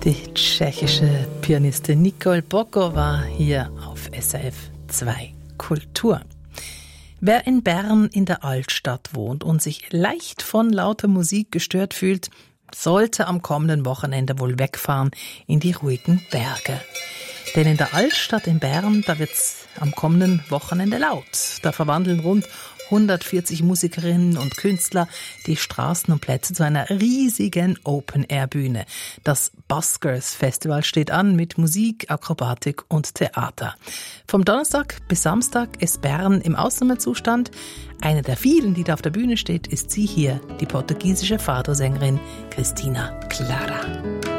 Die tschechische Pianistin Nicole Bocco war hier auf SRF 2 Kultur. Wer in Bern in der Altstadt wohnt und sich leicht von lauter Musik gestört fühlt, sollte am kommenden Wochenende wohl wegfahren in die ruhigen Berge. Denn in der Altstadt in Bern, da wird's am kommenden Wochenende laut. Da verwandeln rund 140 Musikerinnen und Künstler die Straßen und Plätze zu einer riesigen Open-Air-Bühne. Das Buskers Festival steht an mit Musik, Akrobatik und Theater. Vom Donnerstag bis Samstag ist Bern im Ausnahmezustand. Eine der vielen, die da auf der Bühne steht, ist sie hier, die portugiesische Fado-Sängerin Cristina Clara.